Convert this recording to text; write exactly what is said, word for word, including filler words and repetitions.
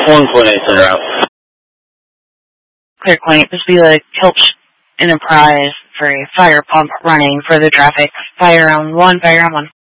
one point eight center out. Clear point, this will be the Kilch Enterprise for a fire pump running for the traffic. Fire on one, fire on one.